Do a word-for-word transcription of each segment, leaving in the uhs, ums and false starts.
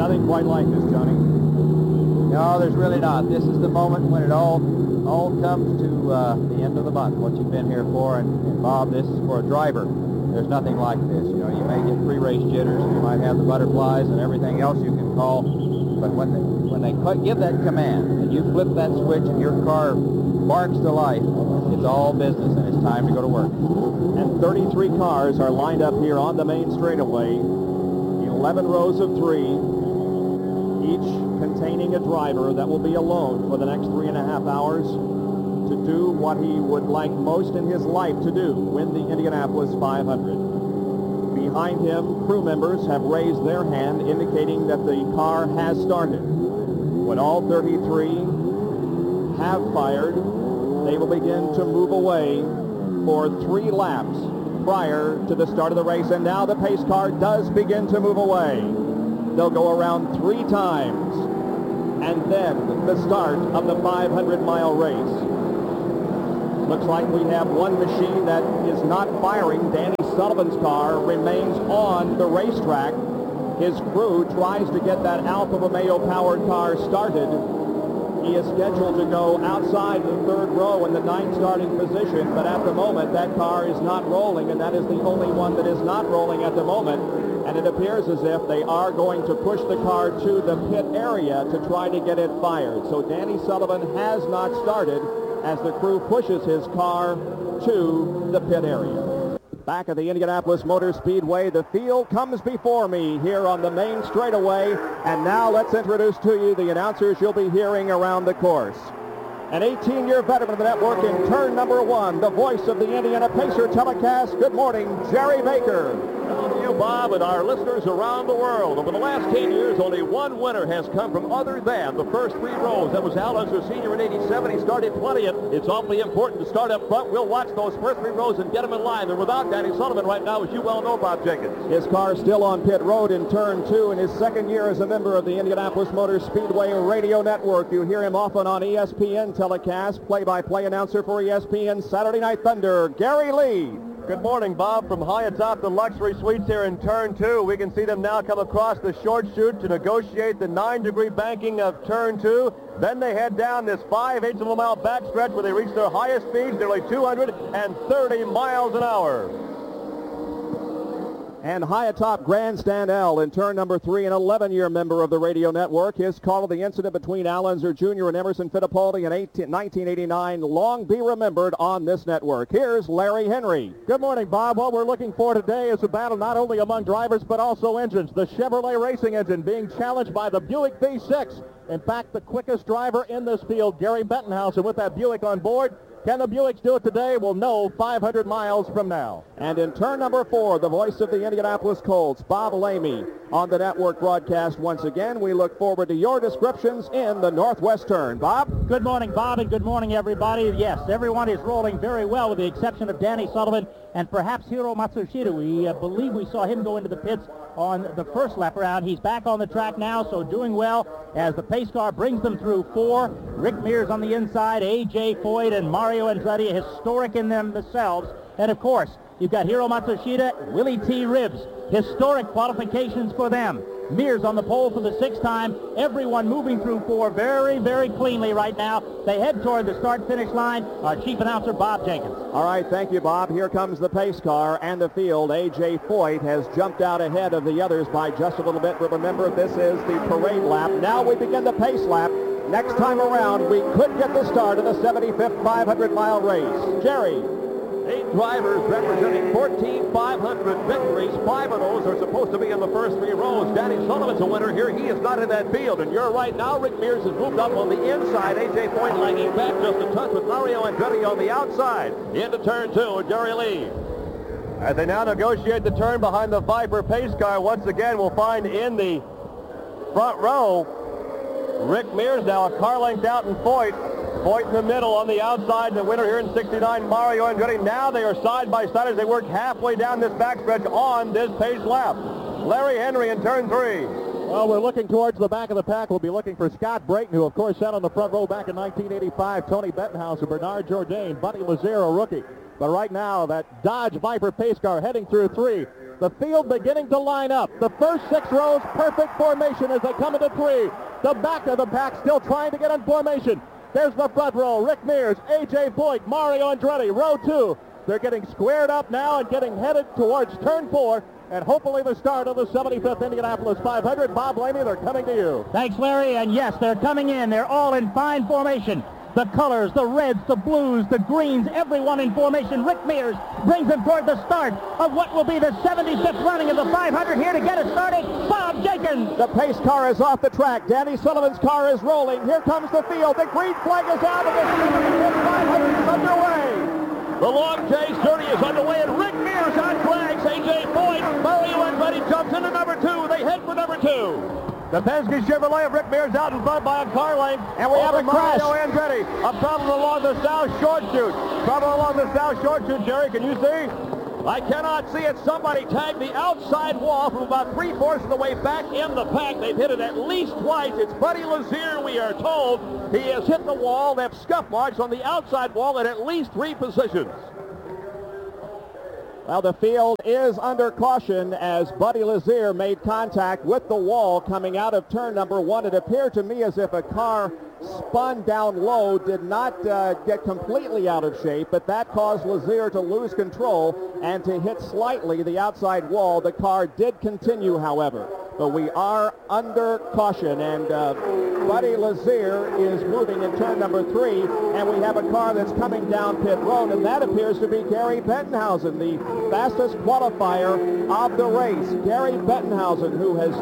nothing quite like this, Johnny. No, there's really not. This is the moment when it all all comes to uh, the end of the month, what you've been here for. And, and Bob, this is for a driver. There's nothing like this. You know, you may get pre-race jitters, you might have the butterflies and everything else you can call, but when they, when they give that command and you flip that switch and your car barks to life, it's all business and it's time to go to work. And thirty-three cars are lined up here on the main straightaway, eleven rows of three, each containing a driver that will be alone for the next three and a half hours to do what he would like most in his life to do, win the Indianapolis five hundred. Behind him, crew members have raised their hand indicating that the car has started. When all thirty-three have fired, they will begin to move away for three laps prior to the start of the race. And now the pace car does begin to move away. They'll go around three times, and then the start of the five hundred mile race. Looks like we have one machine that is not firing. Danny Sullivan's car remains on the racetrack. His crew tries to get that Alfa Romeo powered car started. He is scheduled to go outside the third row in the ninth starting position, but at the moment that car is not rolling, and that is the only one that is not rolling at the moment. And it appears as if they are going to push the car to the pit area to try to get it fired. So Danny Sullivan has not started as the crew pushes his car to the pit area. Back at the Indianapolis Motor Speedway, the field comes before me here on the main straightaway. And now let's introduce to you the announcers you'll be hearing around the course. An eighteen-year veteran of the network in turn number one, the voice of the Indiana Pacer telecast. Good morning, Jerry Baker. Hello to you, Bob, and our listeners around the world. Over the last ten years, only one winner has come from other than the first three rows. That was Al Unser Senior in eighty-seven. He started twentieth. It's awfully important to start up front. We'll watch those first three rows and get them in line. They're without Danny Sullivan right now, as you well know, Bob Jenkins. His car still on pit road in turn two in his second year as a member of the Indianapolis Motor Speedway Radio Network. You hear him often on E S P N telecast, play-by-play announcer for E S P N Saturday Night Thunder, Gary Lee. Good morning, Bob. From high atop the luxury suites here in turn two, we can see them now come across the short chute to negotiate the nine-degree banking of turn two. Then they head down this five-eighths of a mile backstretch where they reach their highest speeds, nearly two hundred thirty miles an hour. And high atop Grandstand L in turn number three, an eleven-year member of the radio network. His call of the incident between Al Unser Junior and Emerson Fittipaldi in nineteen eighty-nine long be remembered on this network. Here's Larry Henry. Good morning, Bob. What we're looking for today is a battle not only among drivers but also engines. The Chevrolet racing engine being challenged by the Buick V six. In fact, the quickest driver in this field, Gary Bettenhausen, with that Buick on board. Can the Buicks do it today? We'll know five hundred miles from now. And in turn number four, the voice of the Indianapolis Colts, Bob Lamy, on the network broadcast once again. We look forward to your descriptions in the Northwest turn. Bob? Good morning, Bob, and good morning, everybody. Yes, everyone is rolling very well with the exception of Danny Sullivan and perhaps Hiro Matsushita. We uh, believe we saw him go into the pits on the first lap around. He's back on the track now, so doing well as the pace car brings them through four. Rick Mears on the inside, A J Foyt and Mario Andretti, historic in them themselves. And of course, you've got Hiro Matsushita, Willie T. Ribbs, historic qualifications for them. Mears on the pole for the sixth time. Everyone moving through four very, very cleanly right now. They head toward the start-finish line. Our chief announcer, Bob Jenkins. All right, thank you, Bob. Here comes the pace car and the field. A J Foyt has jumped out ahead of the others by just a little bit. But remember, this is the parade lap. Now we begin the pace lap. Next time around, we could get the start of the seventy-fifth five hundred mile race. Jerry. Eight drivers representing fourteen five hundred victories. Five of those are supposed to be in the first three rows. Danny Sullivan's a winner here. He is not in that field. And you're right now, Rick Mears has moved up on the inside. A J Foyt lagging back just a touch with Mario Andretti on the outside. Into turn two, Jerry Lee. As they now negotiate the turn behind the Viper pace car, once again we'll find in the front row Rick Mears now a car length out in Foyt. Foyt in the middle on the outside, the winner here in sixty-nine, Mario Andretti. Now they are side by side as they work halfway down this backstretch on this pace lap. Larry Henry in turn three. Well, we're looking towards the back of the pack. We'll be looking for Scott Brayton, who, of course, sat on the front row back in nineteen eighty-five. Tony Bettenhausen, Bernard Jourdain, Buddy Lazare, a rookie. But right now, that Dodge Viper pace car heading through three. The field beginning to line up. The first six rows, perfect formation as they come into three. The back of the pack still trying to get in formation. There's the front row. Rick Mears, A J Boyd, Mario Andretti, row two. They're getting squared up now and getting headed towards turn four, and hopefully the start of the seventy-fifth Indianapolis five hundred. Bob Blaney, they're coming to you. Thanks, Larry. And yes, they're coming in. They're all in fine formation. The colors, the reds, the blues, the greens, everyone in formation. Rick Mears brings them toward the start of what will be the seventy-fifth running of the five hundred. Here to get it started, Bob Jenkins. The pace car is off the track. Danny Sullivan's car is rolling. Here comes the field. The green flag is out, and the seventy-fifth five hundred is underway. The long chase journey is underway, and Rick Mears on flags. A J Boyd, Mario Andretti jumps into number two. They head for number two. The Penske Chevrolet of Rick Mears out in front by a car length. And we have a crash. Mario Andretti. A problem along the south short chute. Trouble along the south short chute, Jerry. Can you see? I cannot see it. Somebody tagged the outside wall from about three-fourths of the way back in the pack. They've hit it at least twice. It's Buddy Lazier, we are told. He has hit the wall. They have scuff marks on the outside wall at at least three positions. Well, the field is under caution as Buddy Lazier made contact with the wall coming out of turn number one. It appeared to me as if a car spun down low, did not uh, get completely out of shape, but that caused Lazier to lose control and to hit slightly the outside wall. The car did continue, however, but we are under caution, and uh, Buddy Lazier is moving in turn number three, and we have a car that's coming down pit road, and that appears to be Gary Bettenhausen, the fastest qualifier of the race. Gary Bettenhausen, who has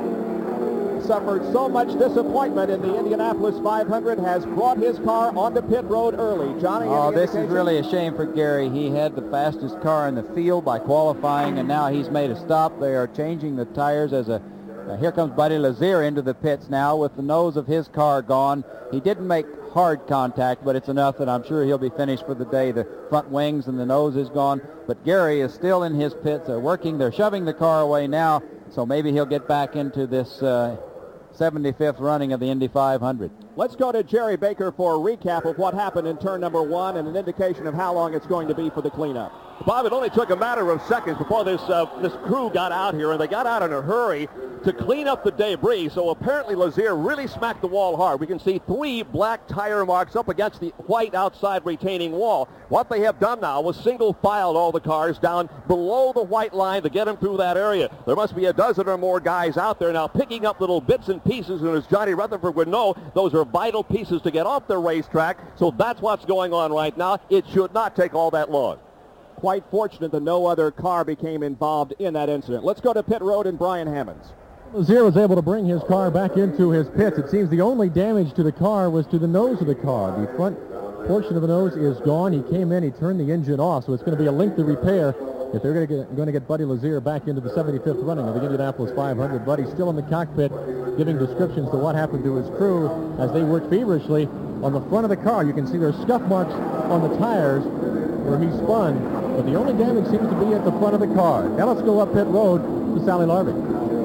suffered so much disappointment in the Indianapolis five hundred, has brought his car onto pit road early. Johnny, oh, any this is indication? really a shame for Gary. He had the fastest car in the field by qualifying, and now he's made a stop. They are changing the tires as a uh, here comes Buddy Lazier into the pits now with the nose of his car gone. He didn't make hard contact, but it's enough that I'm sure he'll be finished for the day. The front wings and the nose is gone, but Gary is still in his pits. They're working. They're shoving the car away now, so maybe he'll get back into this uh, seventy-fifth running of the Indy five hundred. Let's go to Jerry Baker for a recap of what happened in turn number one and an indication of how long it's going to be for the cleanup. Bob, it only took a matter of seconds before this uh, this crew got out here, and they got out in a hurry to clean up the debris. So apparently Lazier really smacked the wall hard. We can see three black tire marks up against the white outside retaining wall. What they have done now was single filed all the cars down below the white line to get them through that area. There must be a dozen or more guys out there now picking up little bits and pieces, and as Johnny Rutherford would know, those are vital pieces to get off the racetrack. So that's what's going on right now. It should not take all that long. Quite fortunate that no other car became involved in that incident. Let's go to pit road and Brian Hammonds. Lazier was able to bring his car back into his pits. It seems the only damage to the car was to the nose of the car. The front portion of the nose is gone. He came in, he turned the engine off, so it's going to be a lengthy repair if they're going to get, going to get Buddy Lazier back into the seventy-fifth running of the Indianapolis five hundred. Buddy's still in the cockpit giving descriptions to what happened to his crew as they worked feverishly on the front of the car. You can see there's scuff marks on the tires where he spun, but the only damage seems to be at the front of the car. Now let's go up pit road to Sally Larvik.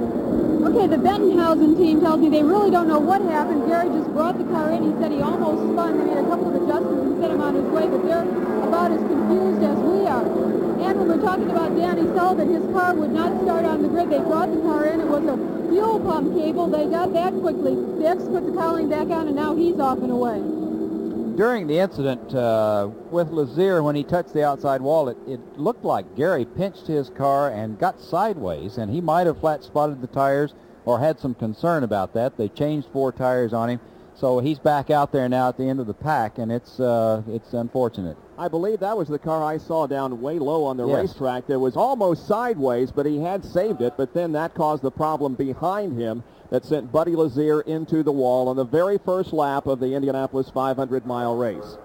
Okay, the Bettenhausen team tells me they really don't know what happened. Gary just brought the car in. He said he almost spun. They made a couple of adjustments and sent him on his way, but they're about as confused as we are. And when we're talking about Danny Sullivan, his car would not start on the grid. They brought the car in. It was a fuel pump cable. They got that quickly fixed, put the cowling back on, and now he's off and away. During the incident uh, with Lazier, when he touched the outside wall, it, it looked like Gary pinched his car and got sideways, and he might have flat spotted the tires or had some concern about that. They changed four tires on him, so he's back out there now at the end of the pack, and it's uh, it's unfortunate. I believe that was the car I saw down way low on the Yes. racetrack. That was almost sideways, but he had saved it, but then that caused the problem behind him that sent Buddy Lazier into the wall on the very first lap of the Indianapolis five hundred mile race.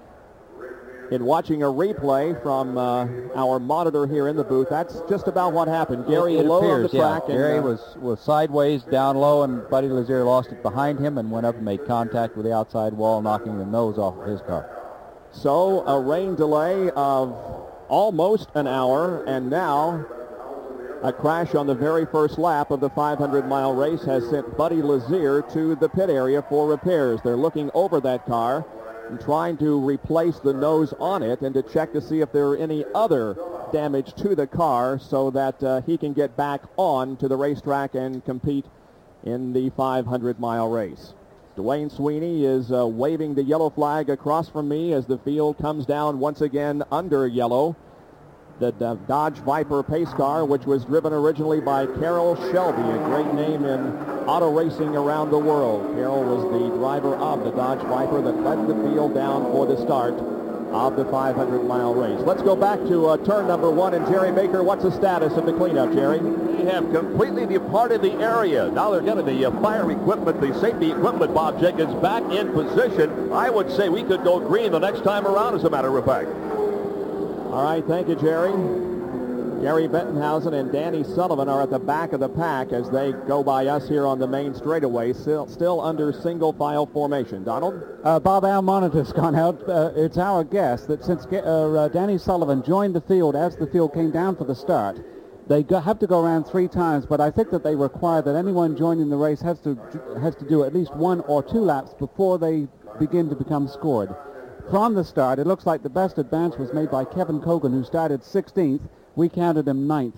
In watching a replay from uh, our monitor here in the booth, that's just about what happened. Gary it low appears, on the yeah. track. Gary and, uh, was, was sideways down low, and Buddy Lazier lost it behind him and went up and made contact with the outside wall, knocking the nose off of his car. So a rain delay of almost an hour, and now a crash on the very first lap of the five hundred mile race has sent Buddy Lazier to the pit area for repairs. They're looking over that car and trying to replace the nose on it and to check to see if there are any other damage to the car so that uh, he can get back on to the racetrack and compete in the five hundred mile race. Dwayne Sweeney is uh, waving the yellow flag across from me as the field comes down once again under yellow. The uh, Dodge Viper pace car, which was driven originally by Carroll Shelby, a great name in auto racing around the world. Carroll was the driver of the Dodge Viper that led the field down for the start of the five hundred mile race. Let's go back to uh, turn number one. And Jerry Baker, what's the status of the cleanup, Jerry? They have completely departed the area. Now they're getting the uh, fire equipment, the safety equipment. Bob Jenkins back in position. I would say we could go green the next time around, as a matter of fact. All right, thank you, Jerry. Gary Bettenhausen and Danny Sullivan are at the back of the pack as they go by us here on the main straightaway, still, still under single file formation. Donald? Uh, Bob, our monitor's gone out. Uh, it's our guess that since uh, uh, Danny Sullivan joined the field as the field came down for the start, they go, have to go around three times, but I think that they require that anyone joining the race has to has to do at least one or two laps before they begin to become scored. From the start, it looks like the best advance was made by Kevin Cogan, who started sixteenth. We counted him ninth.